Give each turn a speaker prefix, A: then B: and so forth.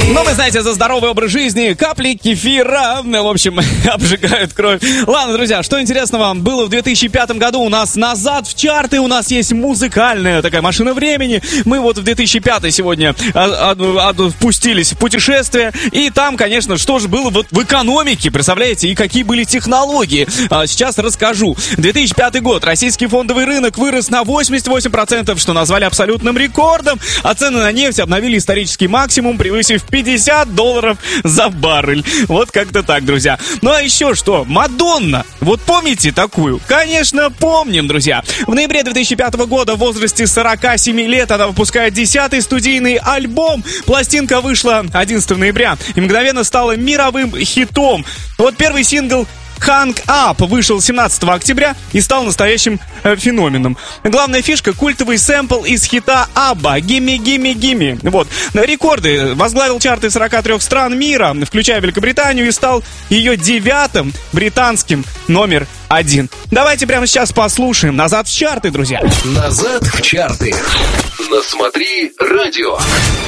A: Но вы знаете, за здоровый образ жизни капли кефира, в общем, обжигают кровь. Ладно, друзья, что интересного было в 2005 году? У нас назад в чарты, у нас есть музыкальная такая машина времени. Мы вот в 2005 сегодня впустились в путешествие. И там, конечно, что же было вот в экономике, представляете, и какие были технологии. Сейчас расскажу. 2005 год. Российский фондовый рынок вырос на 88%, что назвали абсолютным рекордом. А цены на нефть обновили исторический максимум, превысив $50 за баррель. Вот как-то так, друзья. Ну а еще что? Мадонна. Вот помните такую? Конечно, помним, друзья. В ноябре 2005 года в возрасте 47 лет она выпускает 10-й студийный альбом. Пластинка вышла 11 ноября и мгновенно стала мировым хитом. Вот первый сингл «Hang Up» вышел 17 октября и стал настоящим феноменом. Главная фишка — культовый сэмпл из хита ABBA «Gimme, Gimme, Gimme». Вот. Рекорды. Возглавил чарты 43 стран мира, включая Великобританию, и стал ее 9-м британским номер 1. Давайте прямо сейчас послушаем «Назад в чарты», друзья.
B: «Назад в чарты». На «Смотри радио».